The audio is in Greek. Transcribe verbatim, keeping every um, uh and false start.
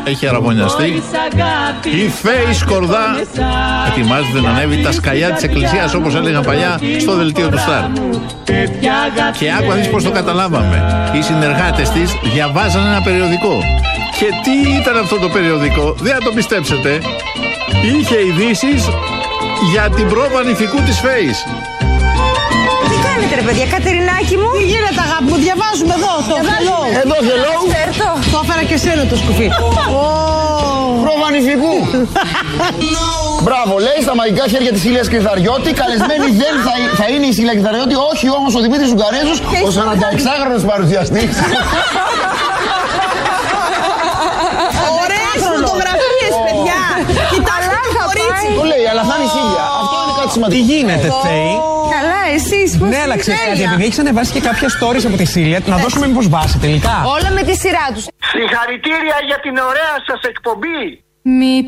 έχει αραβωνιαστεί. Η Φέη Σκορδά ετοιμάζεται να ανέβει τα σκαλιά της εκκλησίας, όπως έλεγαν παλιά στο δελτίο του Σταρ. Και άκου να δεις πως το καταλάβαμε. Οι συνεργάτες της διαβάζαν ένα περιοδικό. Και τι ήταν αυτό το περιοδικό, δεν θα το πιστέψετε. Είχε ειδήσεις για την πρόβα νηφικού της Φέης. Τι κάνετε ρε παιδιά, Κατερινάκη μου? Τι γίνεται αγάπη μου, διαβάζουμε εδώ το hello. Εδώ hello. Το έφερα και σένα το σκουφί. Πρόβα νηφικού. Μπράβο, λέει στα μαγικά χέρια της Ήλιας Κρυθαριώτη. Καλεσμένη δεν θα, θα είναι η Ήλια Κρυθαριώτη, όχι όμως ο Δημήτρης Ζουγκαρέζος, ο σαρανταεξάχρονος παρουσιαστής. Ωραίες φωτογραφίες παιδιά. Κοιτάξτε το κορίτσι. Το λέει, αλλά θα είναι η Ήλια. Αυτό είναι κάτι σημαντικό. Τι γίνεται, Θέη? Καλά, εσείς πώς? Ναι, αλλά ξέρεις κάτι, επειδή έχεις ανεβάσει και κάποια stories από τη Σίλια, να δώσουμε μήπως βάση τελικά. Όλα με τη σειρά τους. Συγχαρητήρια για την ωραία σας εκπομπή. Μη